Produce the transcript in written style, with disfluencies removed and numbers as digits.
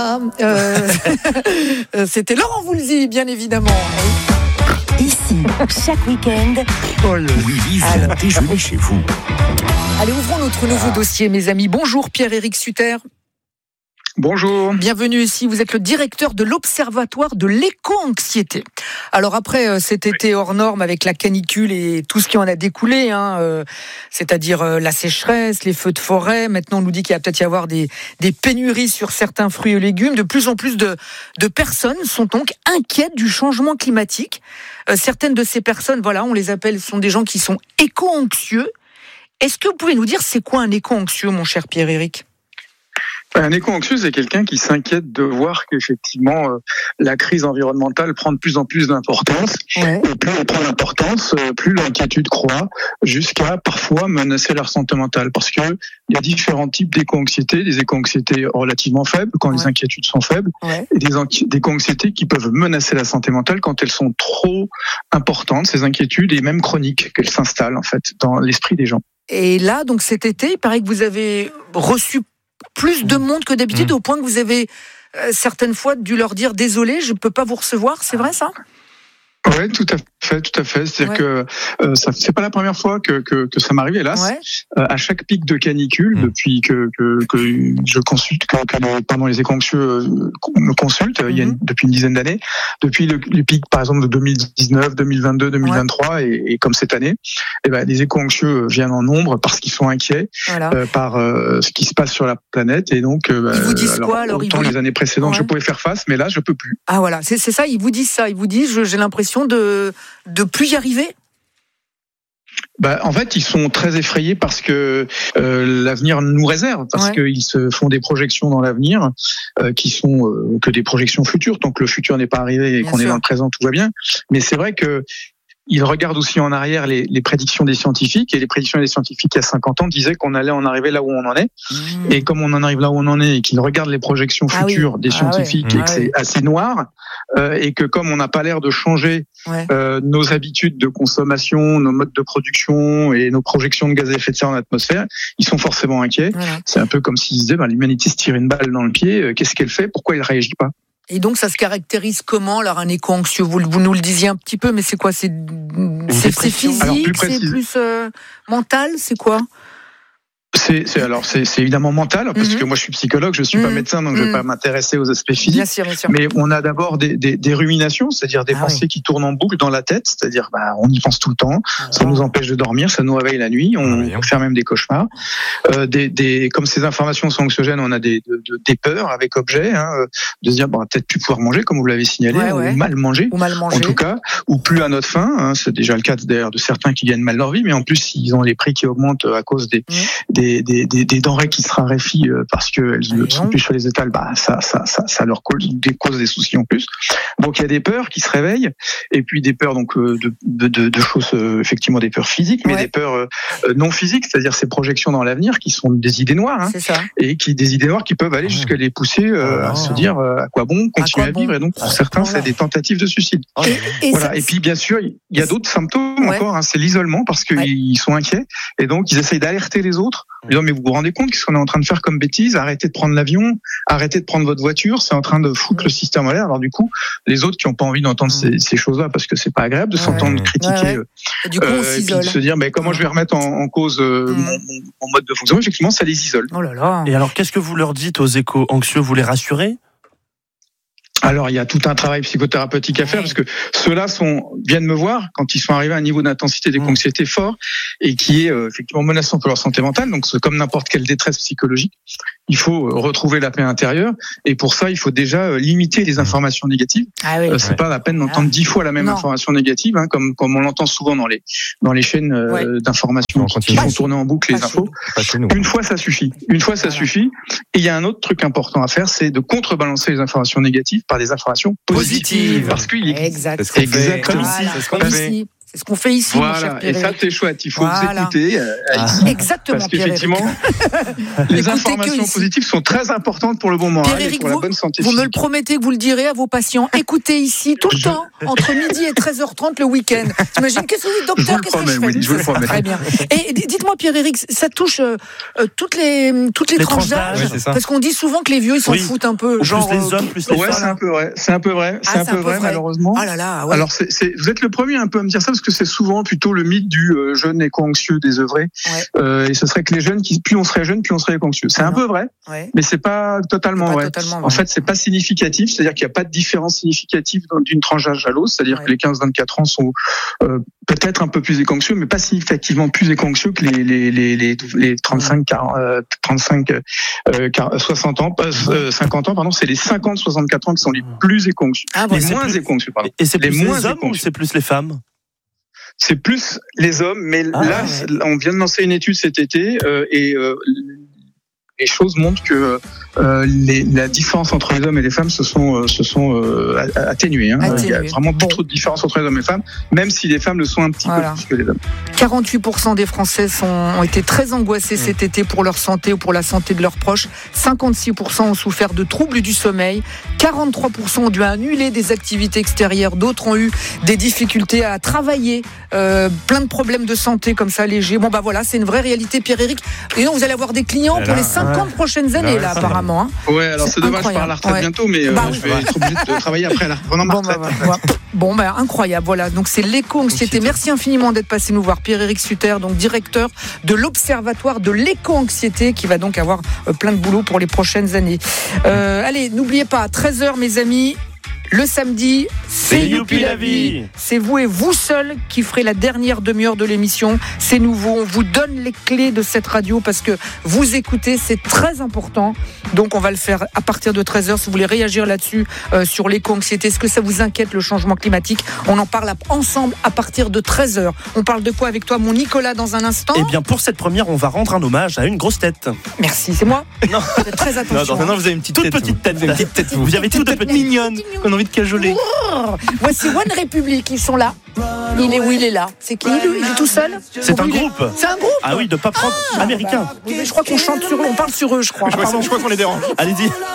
C'était Laurent Voulzy, bien évidemment. Ici, chaque week-end, Willy vient déjeuner chez vous. Allez, ouvrons notre nouveau dossier, mes amis. Bonjour Pierre-Éric Sutter. Bonjour. Bienvenue ici, vous êtes le directeur de l'Observatoire de l'éco-anxiété. Alors après cet été hors norme avec la canicule et tout ce qui en a découlé, c'est-à-dire la sécheresse, les feux de forêt, maintenant on nous dit qu'il va peut-être y avoir des pénuries sur certains fruits et légumes. De plus en plus de personnes sont donc inquiètes du changement climatique. Certaines de ces personnes, voilà, on les appelle, sont des gens qui sont éco-anxieux. Est-ce que vous pouvez nous dire c'est quoi un éco-anxieux, mon cher Pierre-Éric ? Un éco-anxieux, c'est quelqu'un qui s'inquiète de voir qu'effectivement la crise environnementale prend de plus en plus d'importance. Ouais. Et plus elle prend d'importance, plus l'inquiétude croît, jusqu'à parfois menacer leur santé mentale. Parce que il y a différents types d'éco-anxiété, des éco-anxiétés relativement faibles quand les inquiétudes sont faibles, et des éco-anxiétés qui peuvent menacer la santé mentale quand elles sont trop importantes, ces inquiétudes, et même chroniques, qu'elles s'installent en fait dans l'esprit des gens. Et là, donc cet été, il paraît que vous avez reçu plus de monde que d'habitude, au point que vous avez certaines fois dû leur dire désolé, je ne peux pas vous recevoir, c'est vrai ça ? Oui, tout à fait. C'est-à-dire que ça c'est pas la première fois que ça m'arrive, hélas. Ouais. À chaque pic de canicule, depuis que je consulte, pendant les éco-anxieux me consultent, depuis une dizaine d'années, depuis le pic par exemple de 2019, 2022, 2023 et comme cette année, les éco-anxieux viennent en nombre parce qu'ils sont inquiets par ce qui se passe sur la planète et donc ils vous disent quoi alors autant les années précédentes je pouvais faire face, mais là je peux plus. Ah voilà, c'est ça, ils vous disent ça, ils vous disent j'ai l'impression de plus y arriver. En fait, ils sont très effrayés parce que l'avenir nous réserve, parce qu'ils se font des projections dans l'avenir qui sont que des projections futures. Tant que le futur n'est pas arrivé et qu'on est dans le présent, tout va bien. Mais c'est vrai que ils regardent aussi en arrière les prédictions des scientifiques, et les prédictions des scientifiques il y a 50 ans disaient qu'on allait en arriver là où on en est. Et comme on en arrive là où on en est et qu'ils regardent les projections futures des scientifiques et que c'est assez noir, et que comme on n'a pas l'air de changer nos habitudes de consommation, nos modes de production et nos projections de gaz à effet de serre dans l'atmosphère, ils sont forcément inquiets. C'est un peu comme s'ils disaient l'humanité se tire une balle dans le pied, qu'est-ce qu'elle fait, pourquoi elle réagit pas? Et donc, ça se caractérise comment, alors, un éco-anxieux? Vous nous le disiez un petit peu, mais c'est quoi? C'est physique, c'est plus mental, c'est quoi? C'est évidemment mental, parce que moi je suis psychologue, je suis pas médecin, donc je vais pas m'intéresser aux aspects physiques. Bien sûr. Mais on a d'abord des ruminations, c'est-à-dire des pensées qui tournent en boucle dans la tête, c'est-à-dire on y pense tout le temps, ça nous empêche de dormir, ça nous réveille la nuit, on peut faire même des cauchemars. Comme ces informations sont anxiogènes, on a des peurs avec objet, de se dire peut-être plus pouvoir manger, comme vous l'avez signalé, ou mal manger, en tout cas, ou plus à notre faim. C'est déjà le cas d'ailleurs de certains qui gagnent mal leur vie, mais en plus ils ont les prix qui augmentent à cause des denrées qui se raréfient parce qu'elles ne sont plus sur les étals, ça leur cause des soucis en plus. Donc il y a des peurs qui se réveillent, et puis des peurs donc de choses, effectivement des peurs physiques, mais des peurs non physiques, c'est-à-dire ces projections dans l'avenir qui sont des idées noires, et des idées noires qui peuvent aller jusqu'à les pousser à se dire à quoi bon continuer à vivre, et donc pour certains c'est des tentatives de suicide. Et puis bien sûr il y a d'autres symptômes encore, c'est l'isolement, parce qu'ils sont inquiets, et donc ils essayent d'alerter les autres. Non, mais vous vous rendez compte qu'est-ce qu'on est en train de faire comme bêtise? Arrêtez de prendre l'avion, arrêtez de prendre votre voiture, c'est en train de foutre le système en l'air. Alors du coup, les autres qui n'ont pas envie d'entendre ces choses-là, parce que c'est pas agréable de s'entendre critiquer, et du coup, on s'isole. Et puis de se dire comment je vais remettre en cause mon mode de fonctionnement, effectivement ça les isole. Oh là là. Et alors qu'est-ce que vous leur dites aux éco-anxieux? Vous les rassurez? Alors il y a tout un travail psychothérapeutique à faire, parce que ceux-là viennent me voir quand ils sont arrivés à un niveau d'intensité d'éco-anxiété fort et qui est effectivement menaçant pour leur santé mentale. Donc c'est comme n'importe quelle détresse psychologique, il faut retrouver la paix intérieure, et pour ça il faut déjà limiter les informations négatives. C'est pas la peine d'entendre 10 fois la même information négative, comme on l'entend souvent dans les chaînes d'information qui font tourner en boucle les infos. Une fois ça suffit. Et il y a un autre truc important à faire, c'est de contrebalancer les informations négatives par des informations positives. Parce qu'il exact. Exactement. Comme ici. C'est ce qu'on fait ici, mon cher Voilà, et Pierre-Éric. ça c'est chouette, il faut vous écouter ici. Exactement, Parce qu'effectivement, les informations positives sont très importantes pour le bon moral et pour la bonne santé vous physique. me le promettez que vous le direz à vos patients. Écoutez ici tout le temps, entre midi et 13h30 le week-end. T'imagines, qu'est-ce que vous dites, docteur? Qu'est-ce que je fais? Je vous le promets. Très bien. Et dites-moi, Pierre-Éric, ça touche toutes les tranches d'âge, parce qu'on dit souvent que les vieux ils s'en foutent un peu. Genre plus les hommes, plus les femmes. Ouais, c'est un peu vrai, malheureusement. Ah là là, ouais. Alors vous êtes le premier un peu à me dire ça, parce que c'est souvent plutôt le mythe du jeune éco-anxieux désœuvré. Et ce serait que les jeunes, plus on serait jeune, plus on serait éco-anxieux. C'est un peu vrai, mais c'est pas totalement vrai. En fait, c'est pas significatif, c'est-à-dire qu'il n'y a pas de différence significative d'une tranche d'âge à l'autre, c'est-à-dire que les 15-24 ans sont peut-être un peu plus éco-anxieux, mais pas significativement plus éco-anxieux que les 60 ans, 50 ans, pardon, c'est les 50-64 ans qui sont les plus éco-anxieux. Les moins éco-anxieux, pardon. Et c'est plus les hommes ou c'est plus les femmes? C'est plus les hommes, mais là, on vient de lancer une étude cet été et les choses montrent que la différence entre les hommes et les femmes se sont atténuées. Il y a vraiment plus trop de différence entre les hommes et les femmes, même si les femmes le sont un petit peu plus que les hommes. 48% des Français ont été très angoissés cet été pour leur santé ou pour la santé de leurs proches. 56% ont souffert de troubles du sommeil. 43% ont dû annuler des activités extérieures. D'autres ont eu des difficultés à travailler. Plein de problèmes de santé comme ça, légers. Bon, voilà, c'est une vraie réalité, Pierre-Éric. Et donc, vous allez avoir des clients pour les 50 prochaines années, là, apparemment. Ouais, alors c'est dommage, je pars à la retraite bientôt, mais je vais être obligé de travailler après la retraite. Incroyable. Voilà, donc c'est l'éco-anxiété. Merci infiniment d'être passé nous voir, Pierre-Éric Sutter, donc directeur de l'Observatoire de l'éco-anxiété, qui va donc avoir plein de boulot pour les prochaines années. Allez, n'oubliez pas, à 13h, mes amis, le samedi, c'est Youpi la vie. C'est vous et vous seul qui ferez la dernière demi-heure de l'émission. C'est nouveau. On vous donne les clés de cette radio parce que vous écoutez, c'est très important. Donc, on va le faire à partir de 13h. Si vous voulez réagir là-dessus, sur l'éco-anxiété, est-ce que ça vous inquiète, le changement climatique? On en parle ensemble à partir de 13h. On parle de quoi avec toi, mon Nicolas, dans un instant? Eh bien, pour cette première, on va rendre un hommage à une grosse tête. Merci, c'est moi. Non. Faites très attention. Non, vous avez une toute petite tête. Vous avez toute petite mignonne qu'on a envie de cajoler. Voici One Republic, ils sont là. Il est où? Il est là. C'est qui? Il est tout seul? C'est un groupe. C'est un groupe? Ah oui, de pop rock américain. Je crois qu'on chante sur eux, on parle sur eux, je crois. Je crois qu'on les dérange. Allez-y.